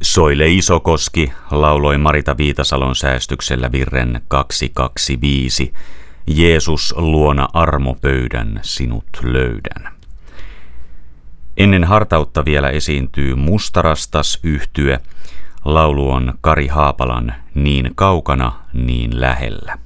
Soile Isokoski lauloi Marita Viitasalon säästyksellä virren 225. Jeesus luona armopöydän sinut löydän. Ennen hartautta vielä esiintyy Mustarastas -yhtye. Laulu on Kari Haapalan Niin kaukana, niin lähellä.